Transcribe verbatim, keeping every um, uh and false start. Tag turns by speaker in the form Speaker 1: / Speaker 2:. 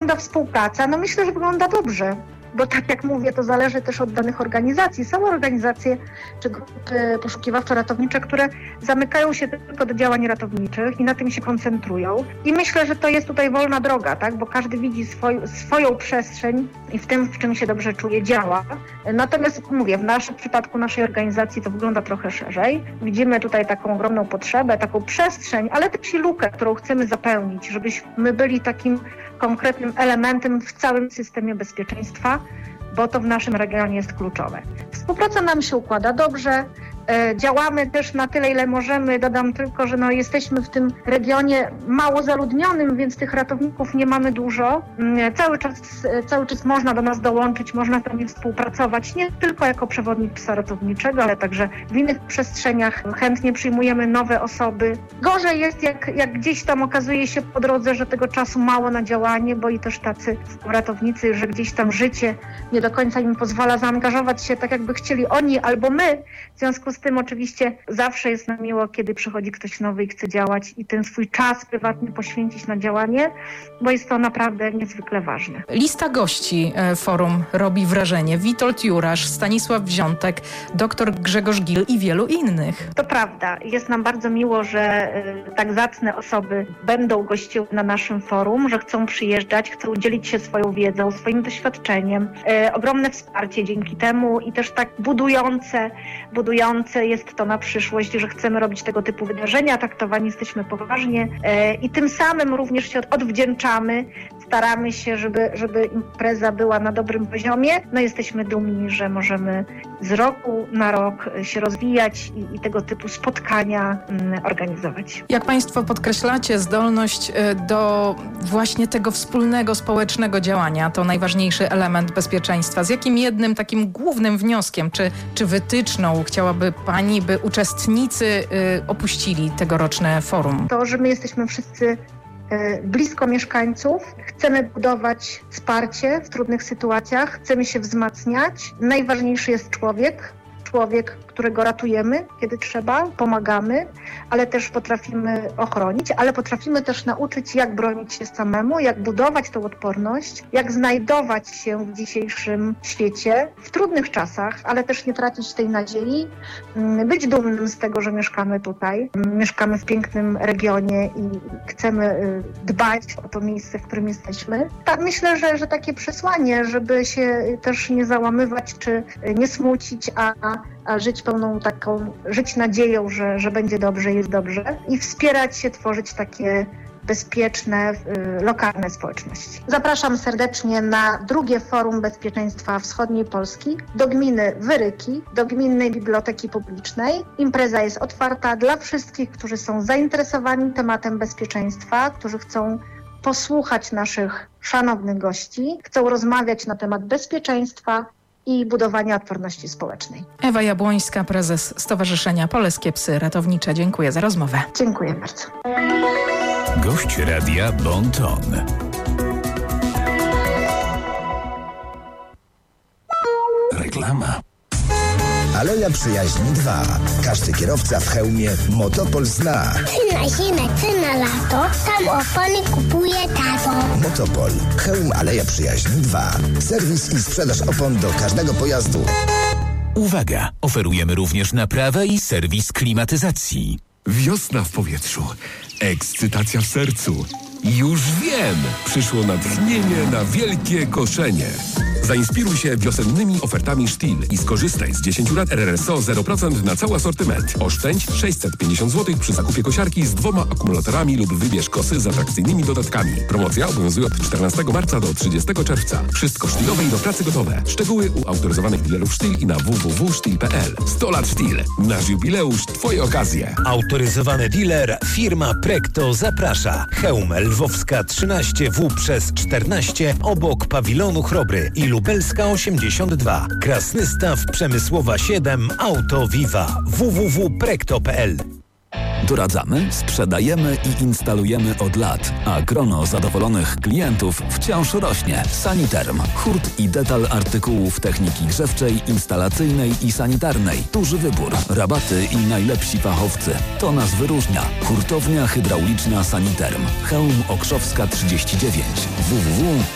Speaker 1: wygląda współpraca? No myślę, że wygląda dobrze. Bo tak jak mówię, to zależy też od danych organizacji. Są organizacje czy grupy poszukiwawczo-ratownicze, które zamykają się tylko do działań ratowniczych i na tym się koncentrują. I myślę, że to jest tutaj wolna droga, tak? Bo każdy widzi swoj, swoją przestrzeń i w tym, w czym się dobrze czuje, działa. Natomiast mówię, w naszym w przypadku naszej organizacji to wygląda trochę szerzej. Widzimy tutaj taką ogromną potrzebę, taką przestrzeń, ale też i lukę, którą chcemy zapełnić, żebyśmy byli takim konkretnym elementem w całym systemie bezpieczeństwa, bo to w naszym regionie jest kluczowe. Współpraca nam się układa dobrze, e, działamy też na tyle, ile możemy. Dodam tylko, że no, jesteśmy w tym regionie mało zaludnionym, więc tych ratowników nie mamy dużo. E, cały czas, e, cały czas można do nas dołączyć, można z nami współpracować, nie tylko jako przewodnik psa ratowniczego, ale także w innych przestrzeniach. Chętnie przyjmujemy nowe osoby. Gorzej jest, jak, jak gdzieś tam okazuje się po drodze, że tego czasu mało na działanie, bo i też tacy ratownicy, że gdzieś tam życie nie do końca im pozwala zaangażować się tak, jakby chcieli oni albo my. W związku z tym oczywiście zawsze jest nam miło, kiedy przychodzi ktoś nowy i chce działać i ten swój czas prywatny poświęcić na działanie, bo jest to naprawdę niezwykle ważne.
Speaker 2: Lista gości forum robi wrażenie. Witold Jurasz, Stanisław Wziątek, dr Grzegorz Gil i wielu innych.
Speaker 1: To prawda. Jest nam bardzo miło, że y, tak zacne osoby będą gościły na naszym forum, że chcą przyjeżdżać, chcą dzielić się swoją wiedzą, swoim doświadczeniem. Y, ogromne wsparcie dzięki temu i też tak budujące, budujące jest to na przyszłość, że chcemy robić tego typu wydarzenia, traktowani jesteśmy poważnie y, i tym samym również się odwdzięczamy. Staramy się, żeby, żeby impreza była na dobrym poziomie. No jesteśmy dumni, że możemy z roku na rok się rozwijać i, i tego typu spotkania mm, organizować.
Speaker 2: Jak Państwo podkreślacie, zdolność do właśnie tego wspólnego, społecznego działania to najważniejszy element bezpieczeństwa. Z jakim jednym takim głównym wnioskiem, czy, czy wytyczną chciałaby Pani, by uczestnicy y, opuścili tegoroczne forum?
Speaker 1: To, że my jesteśmy wszyscy blisko mieszkańców, chcemy budować wsparcie w trudnych sytuacjach, chcemy się wzmacniać. Najważniejszy jest człowiek, człowiek, którego ratujemy, kiedy trzeba, pomagamy, ale też potrafimy ochronić, ale potrafimy też nauczyć, jak bronić się samemu, jak budować tą odporność, jak znajdować się w dzisiejszym świecie, w trudnych czasach, ale też nie tracić tej nadziei, być dumnym z tego, że mieszkamy tutaj, mieszkamy w pięknym regionie i chcemy dbać o to miejsce, w którym jesteśmy. Tak, myślę, że, że takie przesłanie, żeby się też nie załamywać, czy nie smucić, a, a żyć pełną taką, żyć nadzieją, że, że będzie dobrze, jest dobrze i wspierać się, tworzyć takie bezpieczne, y, lokalne społeczności. Zapraszam serdecznie na drugie Forum Bezpieczeństwa Wschodniej Polski do gminy Wyryki, do Gminnej Biblioteki Publicznej. Impreza jest otwarta dla wszystkich, którzy są zainteresowani tematem bezpieczeństwa, którzy chcą posłuchać naszych szanownych gości, chcą rozmawiać na temat bezpieczeństwa i budowania odporności społecznej.
Speaker 2: Ewa Jabłońska, prezes Stowarzyszenia Polskie Psy Ratownicze. Dziękuję za rozmowę.
Speaker 1: Dziękuję bardzo.
Speaker 3: Gość radia Bon Ton. Reklama.
Speaker 4: Aleja Przyjaźni dwa. Każdy kierowca w hełmie Motopol zna.
Speaker 5: Czy na zimę, czy na lato, tam opony kupuje tato.
Speaker 4: Motopol. Hełm Aleja Przyjaźni dwa. Serwis i sprzedaż opon do każdego pojazdu.
Speaker 3: Uwaga! Oferujemy również naprawę i serwis klimatyzacji.
Speaker 6: Wiosna w powietrzu. Ekscytacja w sercu. Już wiem! Przyszło natchnienie na wielkie koszenie. Zainspiruj się wiosennymi ofertami Stihl i skorzystaj z dziesięć lat R R S O zero procent na cały asortyment. Oszczędź sześćset pięćdziesiąt złotych przy zakupie kosiarki z dwoma akumulatorami lub wybierz kosy z atrakcyjnymi dodatkami. Promocja obowiązuje od czternastego marca do trzydziestego czerwca. Wszystko sztylowe i do pracy gotowe. Szczegóły u autoryzowanych dealerów Stihl i na w w w kropka stihl kropka p l. sto lat Stihl. Nasz jubileusz, twoje okazje.
Speaker 7: Autoryzowany dealer firma Prekto zaprasza. Chełm Lwowska trzynaście W przez czternaście obok pawilonu Chrobry i Lubelska osiemdziesiąt dwa. Krasnystaw Przemysłowa siedem Auto Viva. w w w kropka prekto kropka p l.
Speaker 3: Doradzamy, sprzedajemy i instalujemy od lat, a grono zadowolonych klientów wciąż rośnie. Saniterm. Hurt i detal artykułów techniki grzewczej, instalacyjnej i sanitarnej. Duży wybór, rabaty i najlepsi fachowcy. To nas wyróżnia. Hurtownia hydrauliczna Saniterm. Chełm Okrzowska trzydzieści dziewięć. w w w